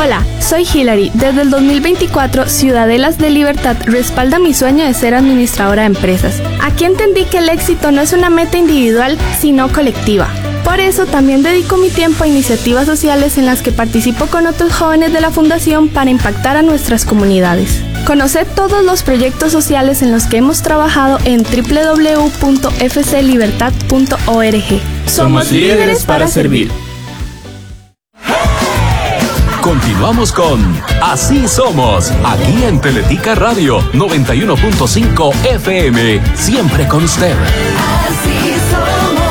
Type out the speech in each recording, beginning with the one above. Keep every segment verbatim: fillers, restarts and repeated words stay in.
Hola, soy Hilary. Desde el dos mil veinticuatro, Ciudadelas de Libertad respalda mi sueño de ser administradora de empresas. Aquí entendí que el éxito no es una meta individual, sino colectiva. Por eso también dedico mi tiempo a iniciativas sociales en las que participo con otros jóvenes de la Fundación para impactar a nuestras comunidades. Conoce todos los proyectos sociales en los que hemos trabajado en doble u doble u doble u punto f c libertad punto org. Somos líderes para servir. Continuamos con Así Somos, aquí en Teletica Radio noventa y uno punto cinco F M, siempre con usted. Así somos.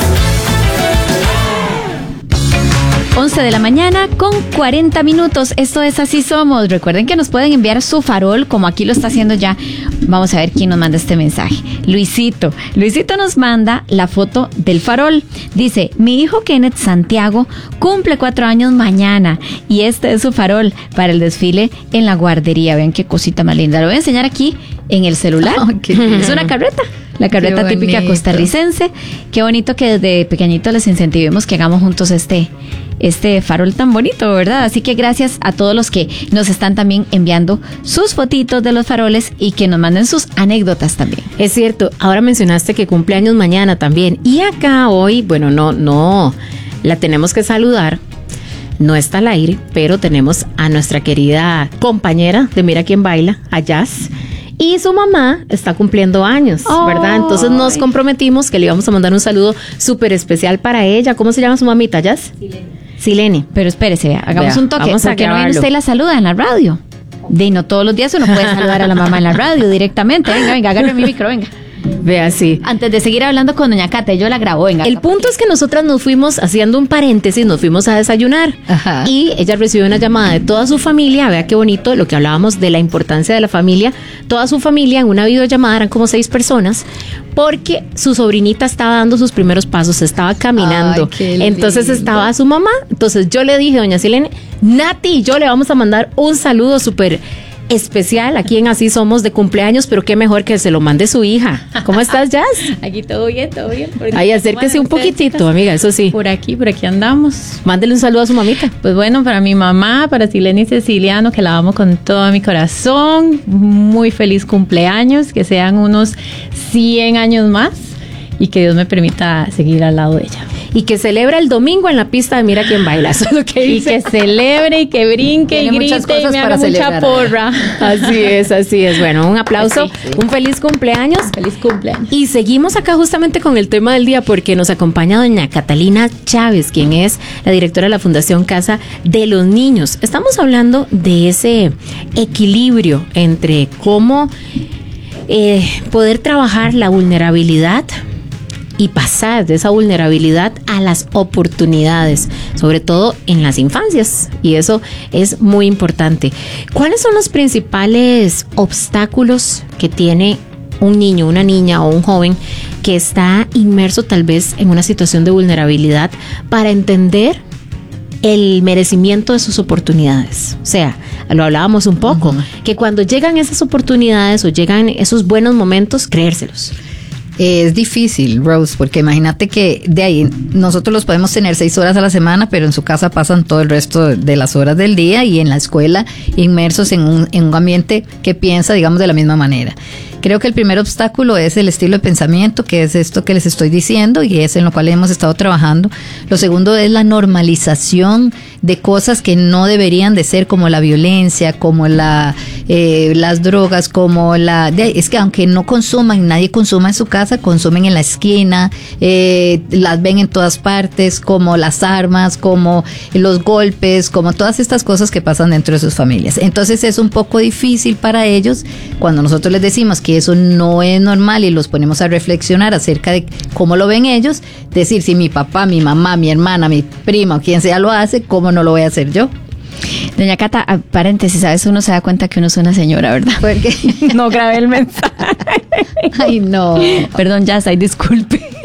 once de la mañana con cuarenta minutos. Esto es Así Somos. Recuerden que nos pueden enviar su farol, como aquí lo está haciendo ya. Vamos a ver quién nos manda este mensaje. Luisito. Luisito nos manda la foto del farol. Dice, mi hijo Kenneth Santiago cumple cuatro años mañana y este es su farol para el desfile en la guardería. Vean qué cosita más linda. Lo voy a enseñar aquí en el celular. Oh, es una carreta. La carreta típica costarricense. Qué bonito que desde pequeñito les incentivemos que hagamos juntos este, este farol tan bonito, ¿verdad? Así que gracias a todos los que nos están también enviando sus fotitos de los faroles y que nos manden sus anécdotas también. Es cierto, ahora mencionaste que cumpleaños mañana también. Y acá hoy, bueno, no, no, la tenemos que saludar. No está al aire, pero tenemos a nuestra querida compañera de Mira Quién Baila, a Jazz. Y su mamá está cumpliendo años, oh, ¿verdad? Entonces nos comprometimos que le íbamos a mandar un saludo súper especial para ella. ¿Cómo se llama su mamita, Jazz? Silene. Silene. Pero espérese, vea, hagamos vea, un toque. Vamos a porque no viene usted y la saluda en la radio. De no todos los días uno puede saludar a la mamá en la radio directamente. Venga, venga, agarre mi micro, venga. Ve así. Antes de seguir hablando con doña Cata, yo la grabo, venga. El punto es que nosotras nos fuimos, haciendo un paréntesis, nos fuimos a desayunar. Ajá. Y ella recibió una llamada de toda su familia. Vea qué bonito lo que hablábamos de la importancia de la familia. Toda su familia en una videollamada, eran como seis personas, porque su sobrinita estaba dando sus primeros pasos, estaba caminando. Ay, entonces estaba su mamá. Entonces yo le dije, doña Silene, Nati, yo le vamos a mandar un saludo súper especial aquí en Así Somos de cumpleaños, pero qué mejor que se lo mande su hija. ¿Cómo estás, Jazz? Aquí todo bien, todo bien. Ahí acérquese un poquitito, amiga, eso sí. Por aquí, por aquí andamos. Mándele un saludo a su mamita. Pues bueno, para mi mamá, para Silene y Ceciliano, que la amo con todo mi corazón. Muy feliz cumpleaños, que sean unos cien años más y que Dios me permita seguir al lado de ella. Y que celebra el domingo en la pista de Mira Quién Baila. Eso es lo que dice. Y que celebre y que brinque Tiene y grite y me haga mucha porra. Así es, así es. Bueno, un aplauso, sí, sí. Un feliz cumpleaños. Feliz cumpleaños. Y seguimos acá justamente con el tema del día porque nos acompaña doña Catalina Chávez, quien es la directora de la Fundación Casa de los Niños. Estamos hablando de ese equilibrio entre cómo eh, poder trabajar la vulnerabilidad y pasar de esa vulnerabilidad a las oportunidades, sobre todo en las infancias, y eso es muy importante. ¿Cuáles son los principales obstáculos que tiene un niño, una niña o un joven que está inmerso tal vez en una situación de vulnerabilidad para entender el merecimiento de sus oportunidades? O sea, lo hablábamos un poco, uh-huh. que cuando llegan esas oportunidades o llegan esos buenos momentos, creérselos. Es difícil, Rose, porque imagínate que de ahí nosotros los podemos tener seis horas a la semana, pero en su casa pasan todo el resto de las horas del día y en la escuela inmersos en un, en un ambiente que piensa, digamos, de la misma manera. Creo que el primer obstáculo es el estilo de pensamiento, que es esto que les estoy diciendo y es en lo cual hemos estado trabajando. Lo segundo es la normalización de cosas que no deberían de ser, como la violencia, como la eh, las drogas, como la... De, es que aunque no consuman, nadie consuma en su casa, consumen en la esquina, eh, las ven en todas partes, como las armas, como los golpes, como todas estas cosas que pasan dentro de sus familias. Entonces es un poco difícil para ellos cuando nosotros les decimos que eso no es normal y los ponemos a reflexionar acerca de cómo lo ven ellos, decir, si mi papá, mi mamá, mi hermana, mi prima o quien sea lo hace, ¿cómo no lo voy a hacer yo? Doña Cata, paréntesis, a veces uno se da cuenta que uno es una señora, ¿verdad? Porque no grabé el mensaje. Ay, no. Perdón, ya, ay, disculpe.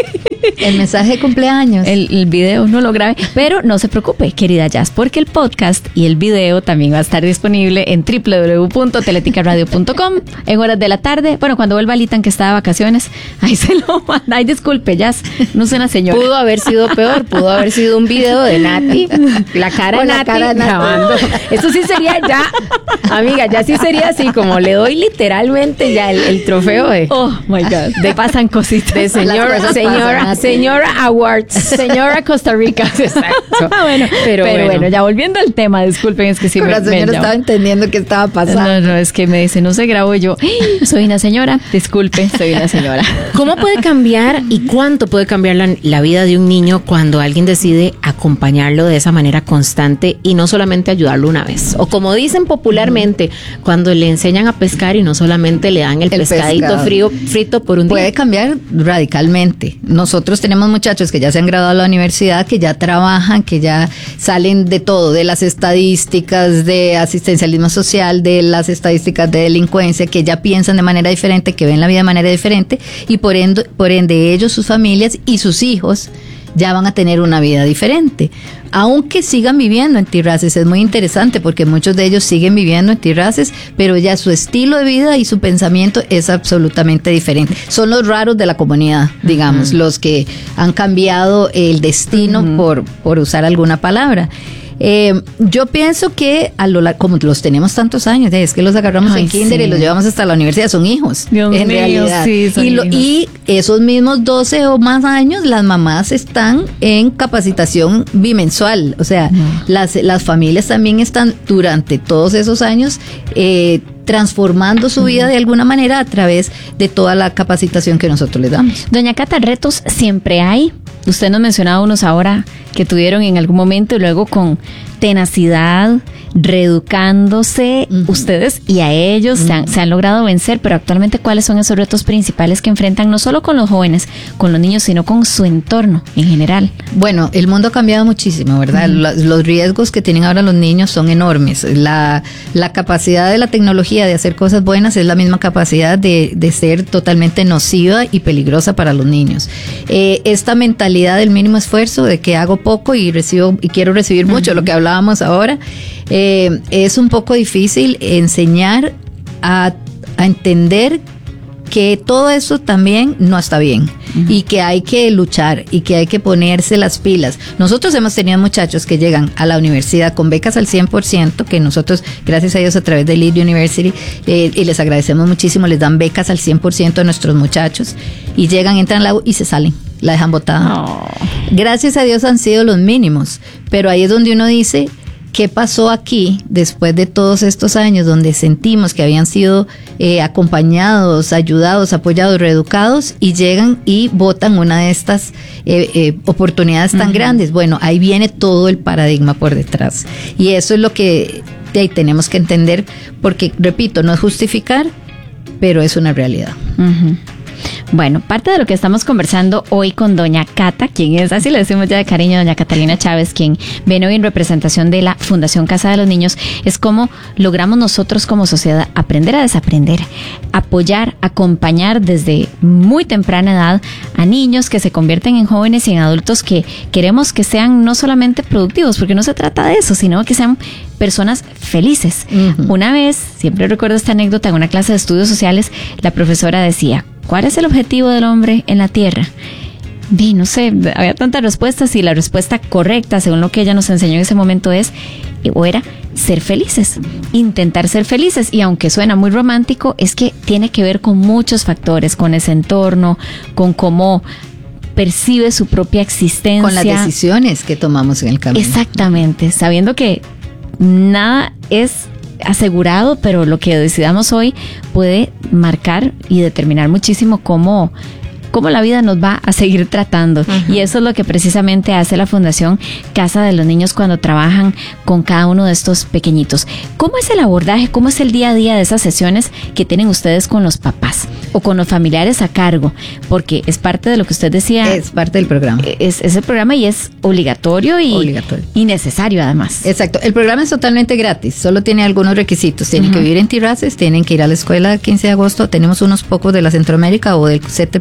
El mensaje de cumpleaños. El, el video no lo grabé, pero no se preocupe, querida Jazz, porque el podcast y el video también va a estar disponible en doble u doble u doble u punto teletica radio punto com en horas de la tarde. Bueno, cuando vuelva Litan, que está de vacaciones, ahí se lo manda. Ay, disculpe, Jazz, no soy una señora. Pudo haber sido peor, pudo haber sido un video de Nati, la cara de la Nati cara de Nati. grabando. Eso sí sería ya, amiga, ya sí sería así, como le doy literalmente ya el, el trofeo de... Oh, my God. De pasan cositas. De señora, Las cosas señora, pasan. señora Awards. Señora Costa Rica. Exacto. bueno, pero, Pero bueno. bueno. ya volviendo al tema, disculpen, es que sí Pero me, la señora me estaba llama. entendiendo qué estaba pasando. No, no, es que me dice, no se grabó, y yo, "Ay, soy una señora, disculpe, soy una señora. ¿Cómo puede cambiar y cuánto puede cambiar la, la vida de un niño cuando alguien decide acompañarlo de esa manera constante y no solamente ayudarlo una vez? O como dicen popularmente, cuando le enseñan a pescar y no solamente le dan el, El pescadito pescado. frío, frito por un Puede día. cambiar radicalmente. Nosotros tenemos muchachos que ya se han graduado de la universidad, que ya trabajan, que ya salen de todo, de las estadísticas de asistencialismo social, de las estadísticas de delincuencia, que ya piensan de manera diferente, que ven la vida de manera diferente, y por ende, por ende ellos, sus familias y sus hijos ya van a tener una vida diferente. Aunque sigan viviendo en Tirraces, es muy interesante porque muchos de ellos siguen viviendo en Tirraces, pero ya su estilo de vida y su pensamiento es absolutamente diferente. Son los raros de la comunidad, digamos, uh-huh. los que han cambiado el destino uh-huh. por, por usar alguna palabra. Eh, yo pienso que a lo, como los tenemos tantos años, es que los agarramos Ay, en kinder sí. y los llevamos hasta la universidad, son hijos. Dios en mío, realidad. sí, son y, lo, hijos. y esos mismos doce o más años, las mamás están en capacitación bimensual. O sea, no. las, las familias también están durante todos esos años eh, transformando su vida de alguna manera a través de toda la capacitación que nosotros les damos. Doña Cata, retos siempre hay. Usted nos mencionaba unos ahora que tuvieron en algún momento y luego con tenacidad, reeducándose, uh-huh. ustedes y a ellos uh-huh. se, han, se han logrado vencer, pero actualmente ¿cuáles son esos retos principales que enfrentan no solo con los jóvenes, con los niños, sino con su entorno en general? Bueno, el mundo ha cambiado muchísimo, ¿verdad? Uh-huh. Los, los riesgos que tienen ahora los niños son enormes. La, la capacidad de la tecnología de hacer cosas buenas es la misma capacidad de, de ser totalmente nociva y peligrosa para los niños. Eh, esta mentalidad del mínimo esfuerzo, de que hago poco y recibo y quiero recibir mucho, uh-huh. lo que hablábamos ahora, eh, es un poco difícil enseñar a, a entender que todo eso también no está bien uh-huh. y que hay que luchar y que hay que ponerse las pilas. Nosotros hemos tenido muchachos que llegan a la universidad con becas al cien por ciento, que nosotros, gracias a Dios, a través de Lead University, eh, y les agradecemos muchísimo, les dan becas al cien por ciento a nuestros muchachos, y llegan, entran al agua y se salen, la dejan botada. Oh. Gracias a Dios han sido los mínimos, pero ahí es donde uno dice, ¿qué pasó aquí después de todos estos años donde sentimos que habían sido eh, acompañados, ayudados, apoyados, reeducados, y llegan y botan una de estas eh, eh, oportunidades tan uh-huh. grandes? Bueno, ahí viene todo el paradigma por detrás. Y eso es lo que eh, tenemos que entender, porque, repito, no es justificar, pero es una realidad. Uh-huh. Bueno, parte de lo que estamos conversando hoy con doña Cata, quien es, así le decimos ya de cariño, doña Catalina Chávez, quien viene hoy en representación de la Fundación Casa de los Niños, es cómo logramos nosotros como sociedad aprender a desaprender, apoyar, acompañar desde muy temprana edad a niños que se convierten en jóvenes y en adultos que queremos que sean no solamente productivos, porque no se trata de eso, sino que sean personas felices. Uh-huh. Una vez, siempre recuerdo esta anécdota, en una clase de estudios sociales, la profesora decía, ¿cuál es el objetivo del hombre en la Tierra? Y no sé, había tantas respuestas y la respuesta correcta, según lo que ella nos enseñó en ese momento, es, o era, ser felices, intentar ser felices. Y aunque suena muy romántico, es que tiene que ver con muchos factores, con ese entorno, con cómo percibe su propia existencia. Con las decisiones que tomamos en el camino. Exactamente, sabiendo que nada es asegurado, pero lo que decidamos hoy puede marcar y determinar muchísimo cómo, cómo la vida nos va a seguir tratando. Uh-huh. Y eso es lo que precisamente hace la Fundación Casa de los Niños cuando trabajan con cada uno de estos pequeñitos. ¿Cómo es el abordaje? ¿Cómo es el día a día de esas sesiones que tienen ustedes con los papás o con los familiares a cargo? Porque es parte de lo que usted decía. Es parte del programa. Es, es el programa y es obligatorio y, obligatorio. y necesario además. Exacto. El programa es totalmente gratis, solo tiene algunos requisitos. Tienen uh-huh. que vivir en Tirraces, tienen que ir a la escuela el quince de agosto. Tenemos unos pocos de la Centroamérica o del C T P de Tirraces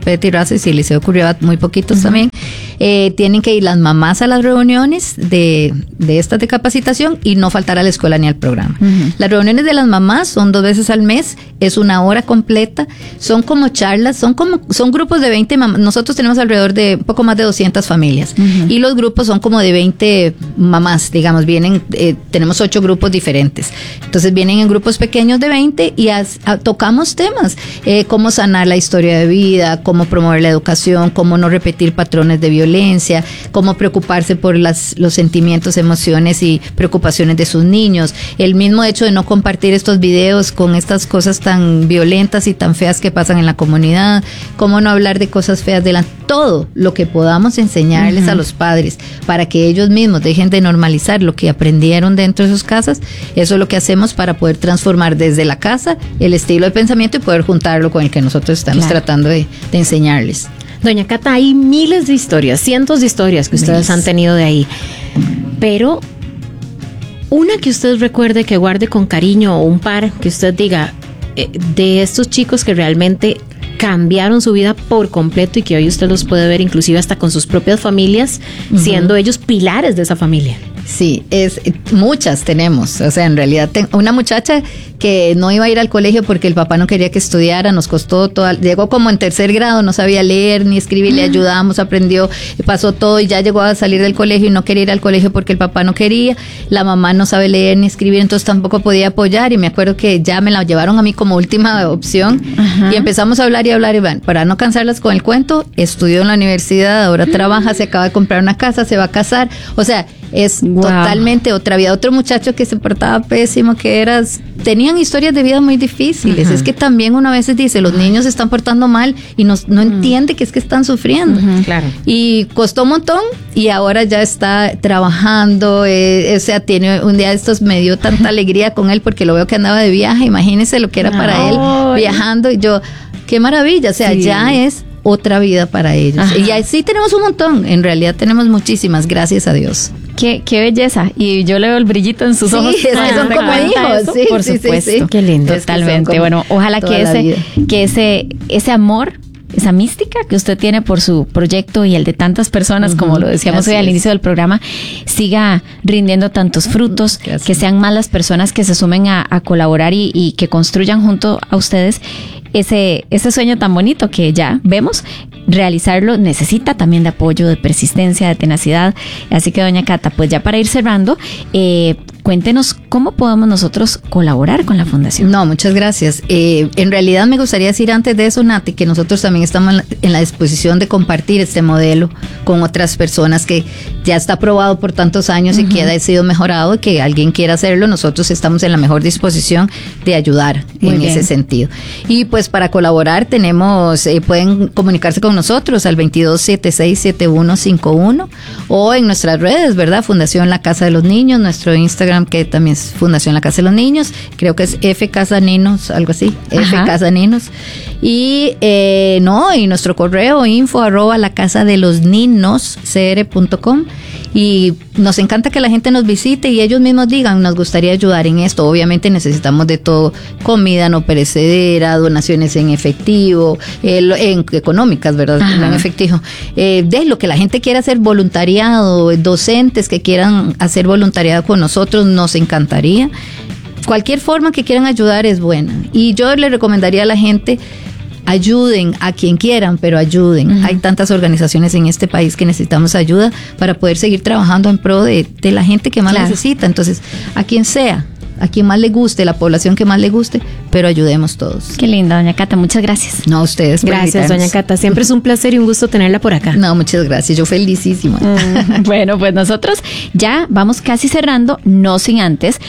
clases y el Liceo Curriabat muy poquitos uh-huh. también. Eh, tienen que ir las mamás a las reuniones de, de estas de capacitación y no faltar a la escuela ni al programa. Uh-huh. Las reuniones de las mamás son dos veces al mes, es una hora completa, son como charlas, son como son grupos de veinte mamás. Nosotros tenemos alrededor de un poco más de doscientas familias uh-huh. y los grupos son como de veinte mamás, digamos, vienen, eh, tenemos ocho grupos diferentes. Entonces vienen en grupos pequeños de veinte y as, a, tocamos temas, eh, cómo sanar la historia de vida, cómo promover la educación, cómo no repetir patrones de violencia, cómo preocuparse por las, los sentimientos, emociones y preocupaciones de sus niños. El mismo hecho de no compartir estos videos con estas cosas tan violentas y tan feas que pasan en la comunidad, cómo no hablar de cosas feas de la... Todo lo que podamos enseñarles uh-huh. a los padres para que ellos mismos dejen de normalizar lo que aprendieron dentro de sus casas, eso es lo que hacemos para poder transformar desde la casa el estilo de pensamiento y poder juntarlo con el que nosotros estamos claro. tratando de, de enseñarles. Doña Cata, hay miles de historias, cientos de historias que ustedes miles. han tenido de ahí, pero una que usted recuerde, que guarde con cariño, o un par que usted diga eh, de estos chicos que realmente cambiaron su vida por completo y que hoy usted los puede ver inclusive hasta con sus propias familias, uh-huh. siendo ellos pilares de esa familia. Sí, es muchas tenemos, o sea, en realidad ten, una muchacha que no iba a ir al colegio porque el papá no quería que estudiara, nos costó todo, llegó como en tercer grado, no sabía leer ni escribir, le ayudamos, aprendió, pasó todo y ya llegó a salir del colegio y no quería ir al colegio porque el papá no quería, la mamá no sabe leer ni escribir, entonces tampoco podía apoyar y me acuerdo que ya me la llevaron a mí como última opción uh-huh. y empezamos a hablar y hablar y van, para no cansarlas con el cuento, estudió en la universidad, ahora trabaja, se acaba de comprar una casa, se va a casar, o sea, es wow. totalmente otra vida. Otro muchacho que se portaba pésimo, que eras, tenían historias de vida muy difíciles. Uh-huh. Es que también uno a veces dice, los niños se están portando mal y no, no uh-huh. entiende que es que están sufriendo. Uh-huh. Claro. Y costó un montón y ahora ya está trabajando. Eh, o sea, tiene un día de estos me dio tanta alegría con él porque lo veo que andaba de viaje. Imagínense lo que era para oh. él viajando y yo, qué maravilla. O sea, sí. ya es otra vida para ellos. Ajá. Y así tenemos un montón. En realidad tenemos muchísimas, gracias a Dios. Qué, qué belleza. Y yo le veo el brillito en sus sí, ojos. Sí, es que son como hijos. Sí, por sí, supuesto. Sí, sí. Qué lindo. Totalmente. Bueno, ojalá que ese, que ese, ese amor, esa mística que usted tiene por su proyecto y el de tantas personas, uh-huh. como lo decíamos Así hoy al es. inicio del programa, siga rindiendo tantos frutos, Gracias. que sean más las personas que se sumen a, a colaborar y, y que construyan junto a ustedes ese, ese sueño tan bonito que ya vemos. Realizarlo necesita también de apoyo, de persistencia, de tenacidad. Así que doña Cata, pues ya para ir cerrando, eh, cuéntenos cómo podemos nosotros colaborar con la fundación. No, muchas gracias. Eh, en realidad me gustaría decir antes de eso, Nati, que nosotros también estamos en la, en la disposición de compartir este modelo con otras personas, que ya está aprobado por tantos años uh-huh. y que ha sido mejorado, y que alguien quiera hacerlo, nosotros estamos en la mejor disposición de ayudar Muy en bien. ese sentido. Y pues para colaborar tenemos, eh, pueden comunicarse con nosotros al veintidós setenta y seis setenta y uno cincuenta y uno o en nuestras redes, ¿verdad? Fundación La Casa de los Niños, nuestro Instagram que también es Fundación La Casa de los Niños, creo que es F Casa Ninos, algo así, Ajá. F Casa Ninos. Y eh, no, y nuestro correo info arroba la casa de los ninos cr punto com. Y nos encanta que la gente nos visite y ellos mismos digan, nos gustaría ayudar en esto. Obviamente necesitamos de todo, comida no perecedera, donaciones en efectivo, eh, en económicas, ¿verdad? Ajá. En efectivo. Eh, de lo que la gente quiera hacer, voluntariado, docentes que quieran hacer voluntariado con nosotros, nos encantaría. Cualquier forma que quieran ayudar es buena. Y yo le recomendaría a la gente, ayuden a quien quieran, pero ayuden. Uh-huh. Hay tantas organizaciones en este país que necesitamos ayuda para poder seguir trabajando en pro de, de la gente que más claro. necesita. Entonces, a quien sea, a quien más le guste, la población que más le guste, pero ayudemos todos. Qué linda, doña Cata, muchas gracias. No, a ustedes. Gracias, doña Cata. Siempre es un placer y un gusto tenerla por acá. No, muchas gracias. Yo felicísima. Mm, bueno, pues nosotros ya vamos casi cerrando, no sin antes